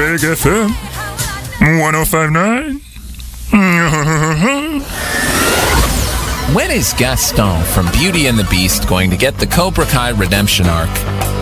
Big FM 1059. When is Gaston from Beauty and the Beast going to get the Cobra Kai redemption arc?